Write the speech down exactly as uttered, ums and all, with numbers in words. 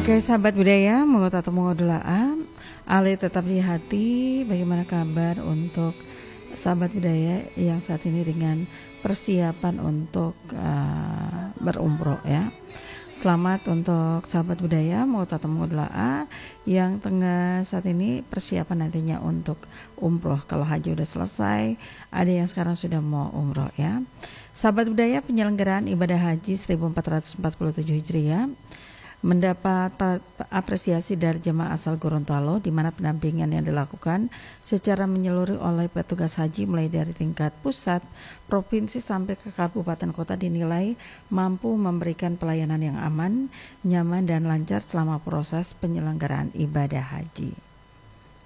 Oke, sahabat budaya, mengut atau mengodula'a, Ale tetap di hati. Bagaimana kabar untuk sahabat budaya yang saat ini dengan persiapan untuk uh, berumroh ya. Selamat untuk sahabat budaya, mengut atau mengodula'a yang tengah saat ini persiapan nantinya untuk umroh. Kalau haji udah selesai, ada yang sekarang sudah mau umroh ya. Sahabat budaya, penyelenggaraan ibadah haji seribu empat ratus empat puluh tujuh Hijriah mendapat apresiasi dari jemaah asal Gorontalo, di mana pendampingan yang dilakukan secara menyeluruh oleh petugas haji mulai dari tingkat pusat, provinsi sampai ke kabupaten kota dinilai mampu memberikan pelayanan yang aman, nyaman dan lancar selama proses penyelenggaraan ibadah haji.